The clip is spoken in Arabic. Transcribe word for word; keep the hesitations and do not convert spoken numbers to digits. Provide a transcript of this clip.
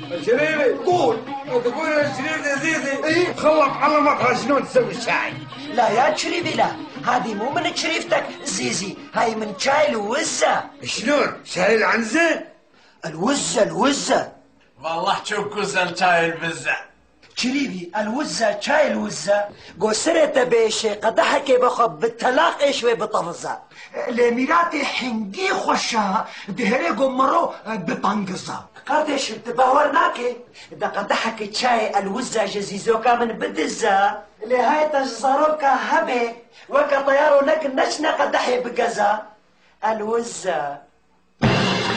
شريفي قول. تقول يا شريف يا زيزي ايه؟ خلط علمك شلون تسوي الشاي. لا يا شريفي لا، هذه مو من شريفتك زيزي، هاي من شاي الوزة. شلون؟ شاي العنزة؟ الوزة الوزة والله تشوكوزا شاي البزة. شريفي الوزة شاي الوزة قصرت بيشي قدحك بخب بالتلاقي شوي بطفزة لميراتي حنجي خوشها دهري قمرو بطنقزة قدش تباورناكي دا قدحك شاي الوزة جزيزوكا من بدزة لهاي تجزروكا هبي وكا طيارو لك نشنا قدحي بقزة الوزة